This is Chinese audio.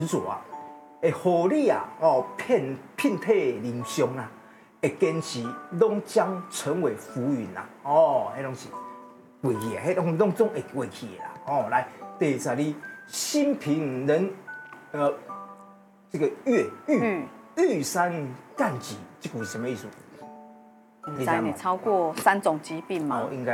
执着啊，会互你啊遍体鳞伤啊，会坚持拢将成为浮云啊。迄拢是过去的，拢总会过去的啦。来第12，心平人这个玉山干疾，这句什么意思？ 你超过3种疾病吗？ 应该。